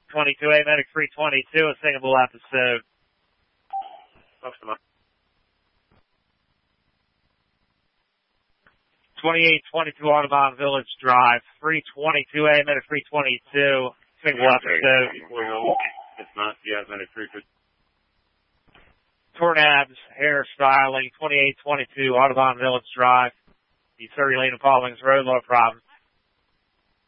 2822A, Medic 322, a singable episode. 2822 Audubon Village Drive, 322A, Medic 322, single episode. It's not, yeah, Medic 322. Tornabs, hairstyling, 2822 Audubon Village Drive, the Surrey Lane of Paulings Road, no problem.